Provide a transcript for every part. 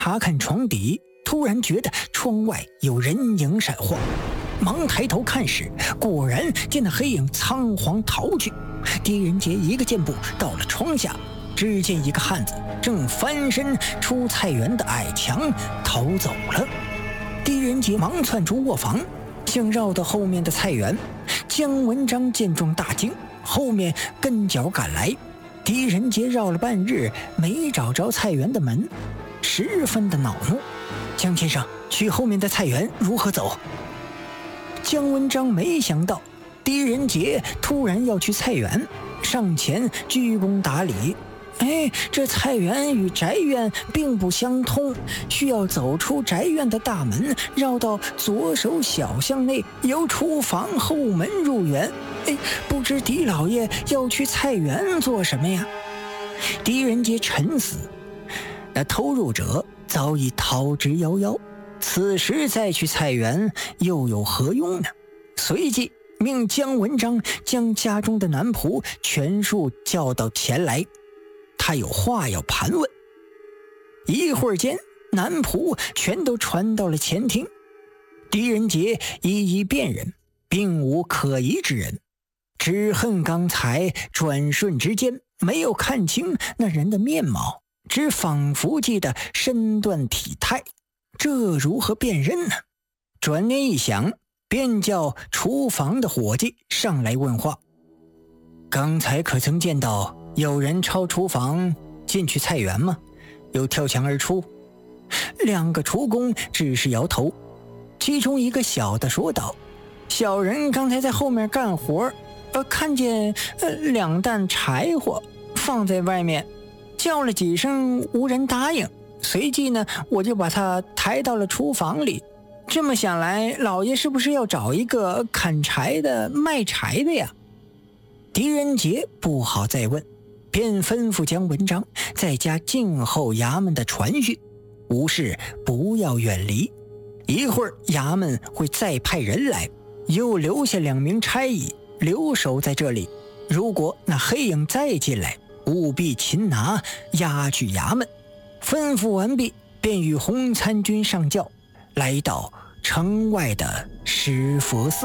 查看床底，突然觉得窗外有人影闪晃，忙抬头看时，果然见那黑影仓皇逃去。狄仁杰一个箭步到了窗下，只见一个汉子正翻身出菜园的矮墙逃走了。狄仁杰忙窜出卧房，想绕到后面的菜园。姜文章见状大惊，后面跟脚赶来。狄仁杰绕了半日没找着菜园的门，十分的恼怒。姜先生，去后面的菜园如何走？姜文章没想到狄仁杰突然要去菜园，上前鞠躬打礼。这菜园与宅院并不相通，需要走出宅院的大门，绕到左手小巷内，由厨房后门入园。不知狄老爷要去菜园做什么呀？狄仁杰沉思，那偷入者早已逃之夭夭，此时再去菜园又有何用呢？随即命姜文章将家中的男仆全数叫到前来，他有话要盘问。一会儿间，男仆全都传到了前厅。狄仁杰一一辨认，并无可疑之人，只恨刚才转瞬之间没有看清那人的面貌，只仿佛记得身段体态，这如何辨认呢？转念一想，便叫厨房的伙计上来问话。刚才可曾见到有人抄厨房进去菜园吗？又跳墙而出？两个厨工只是摇头，其中一个小的说道：小人刚才在后面干活，看见2担柴火放在外面，叫了几声无人答应，随即呢我就把他抬到了厨房里。这么想来，老爷是不是要找一个砍柴的卖柴的呀？狄仁杰不好再问，便吩咐姜文章在家静候衙门的传讯，无事不要远离。一会儿衙门会再派人来，又留下2名差役留守在这里。如果那黑影再进来，务必擒拿，押去衙门。吩咐完毕，便与洪参军上轿，来到城外的石佛寺。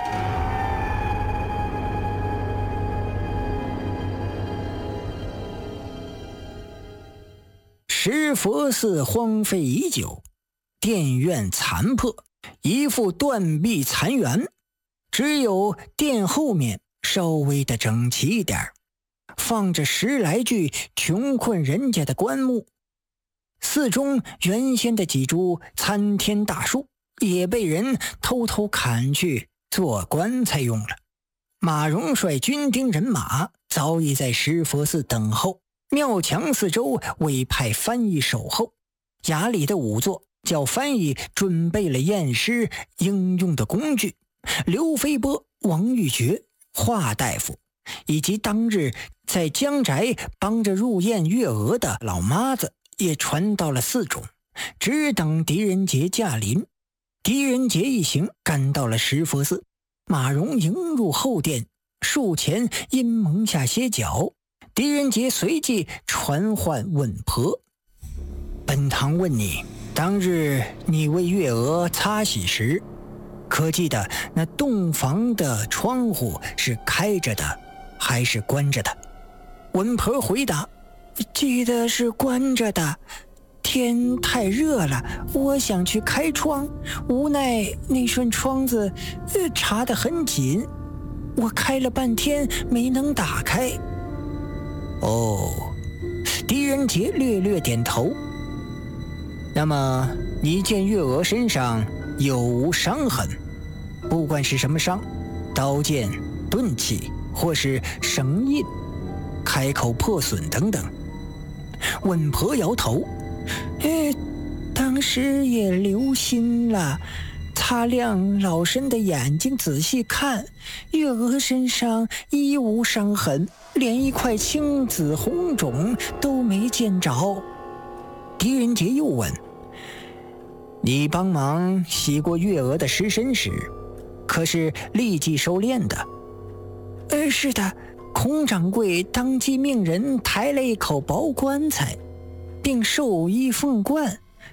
石佛寺荒废已久，殿院残破，一副断壁残垣，只有殿后面稍微的整齐一点，放着10来具穷困人家的棺木。寺中原先的几株参天大树也被人偷偷砍去做棺材用了。马荣率军丁人马早已在石佛寺等候，庙墙四周委派翻译守候。衙里的仵作叫翻译准备了验尸应用的工具，刘飞波、王玉珏、华大夫以及当日在江宅帮着入殓月娥的老妈子也传到了寺中，只等狄仁杰驾临。狄仁杰一行赶到了石佛寺，马荣迎入后殿，树前阴蒙下歇脚。狄仁杰随即传唤稳婆：本堂问你，当日你为月娥擦洗时，可记得那洞房的窗户是开着的还是关着的？稳婆回答：记得是关着的，天太热了，我想去开窗，无奈那扇窗子插得很紧，我开了半天没能打开。哦，狄仁杰略略点头。那么你见月娥身上有无伤痕？不管是什么伤，刀剑、钝器或是绳印、开口破损等等。稳婆摇头：当时也留心了，擦亮老身的眼睛仔细看，月娥身上一无伤痕，连一块青紫红肿都没见着。狄仁杰又问：你帮忙洗过月娥的尸身时，可是立即收殓的？是的，孔掌柜当即命人抬了一口薄棺材，并授衣凤冠，